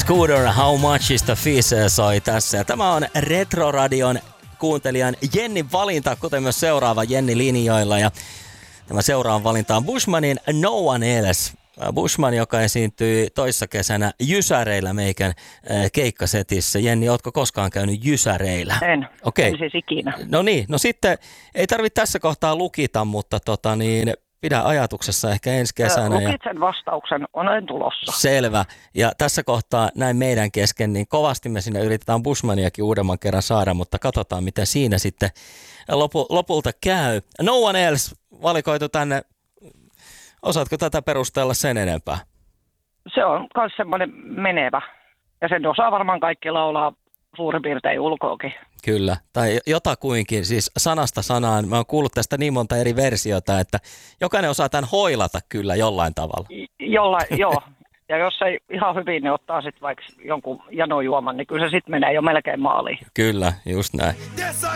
Scooter, How Much is the Fish soi tässä. Ja tämä on Retroradion kuuntelijan Jennin valinta, kuten myös seuraava Jenni linjoilla. Ja tämä seuraava valinta on Bushmanin No One Else. Bushman, joka esiintyi toissa kesänä Jysäreillä meikän keikkasetissä. Jenni, ootko koskaan käynyt Jysäreillä? En. Okei. En siis ikinä. No niin, no sitten ei tarvitse tässä kohtaa lukita, mutta pidä ajatuksessa ehkä ensi kesänä. Lukitsen vastauksen, olen tulossa. Selvä. Ja tässä kohtaa näin meidän kesken, niin kovasti me sinne yritetään Bushmaniakin uudemman kerran saada, mutta katsotaan, miten siinä sitten lopulta käy. No One Else valikoitu tänne. Osaatko tätä perustella sen enempää? Se on myös semmoinen menevä. Ja sen osaa varmaan kaikki laulaa suurin piirtein ulkoakin. Kyllä, tai jotakuinkin, siis sanasta sanaan. Mä oon kuullut tästä niin monta eri versiota, että jokainen osaa tämän hoilata kyllä jollain tavalla. Joo. Ja jos ei ihan hyvin, niin ottaa sitten vaikka jonkun janojuoman, niin kyllä se sitten menee jo melkein maaliin. Kyllä, just näin.